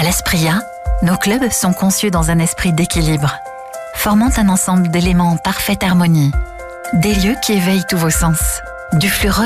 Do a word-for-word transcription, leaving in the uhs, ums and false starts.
l'Espria, nos clubs sont conçus dans un esprit d'équilibre, formant un ensemble d'éléments en parfaite harmonie. Des lieux qui éveillent tous vos sens. Du flux